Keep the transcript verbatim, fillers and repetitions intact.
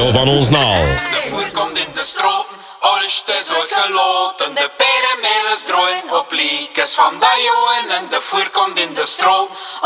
radio van ons naal. De voer komt in de stroten, alles is uitgeloten. De perenmeel is drooien op liekes van de jongen. En de voer komt in de stroten.